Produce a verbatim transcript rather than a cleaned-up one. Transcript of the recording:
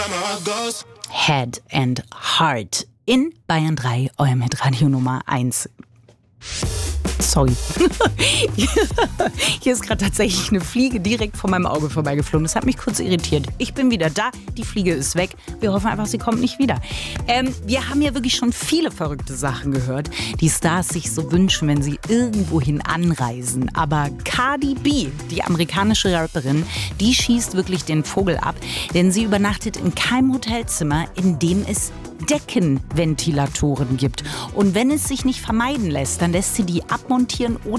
Head and Heart in Bayern drei, eurem Hitradio Nummer eins. Sorry. Hier ist gerade tatsächlich eine Fliege direkt vor meinem Auge vorbeigeflogen. Das hat mich kurz irritiert. Ich bin wieder da, die Fliege ist weg. Wir hoffen einfach, sie kommt nicht wieder. Ähm, wir haben ja wirklich schon viele verrückte Sachen gehört, die Stars sich so wünschen, wenn sie irgendwohin anreisen. Aber Cardi B, die amerikanische Rapperin, die schießt wirklich den Vogel ab, denn sie übernachtet in keinem Hotelzimmer, in dem es Deckenventilatoren gibt. Und wenn es sich nicht vermeiden lässt, dann lässt sie die abmontieren oder